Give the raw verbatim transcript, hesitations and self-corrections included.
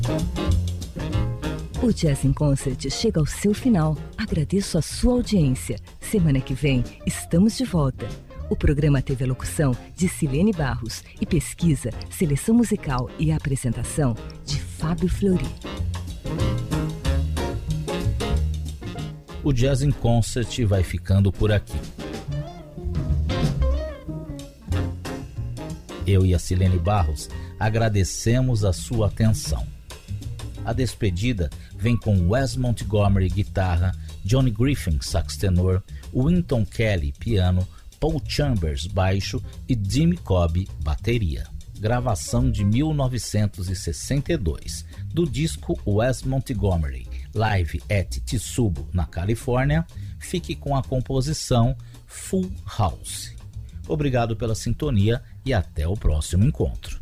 O Jazz in Concert chega ao seu final. Agradeço a sua audiência. Semana que vem, estamos de volta. O programa teve a locução de Silene Barros e pesquisa, seleção musical e apresentação de Fábio Fleury. O Jazz in Concert vai ficando por aqui. Eu e a Silene Barros agradecemos a sua atenção. A despedida vem com Wes Montgomery, guitarra, Johnny Griffin, sax tenor, Wynton Kelly, piano, Paul Chambers, baixo e Jimmy Cobb, bateria. Gravação de mil novecentos e sessenta e dois, do disco Wes Montgomery, Live at Tsubo, na Califórnia. Fique com a composição Full House. Obrigado pela sintonia e até o próximo encontro.